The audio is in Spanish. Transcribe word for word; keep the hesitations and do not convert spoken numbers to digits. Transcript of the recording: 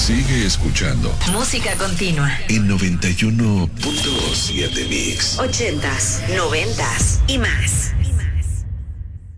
Sigue escuchando. Música continua. En noventa y uno punto siete Mix. Ochentas, noventas y más.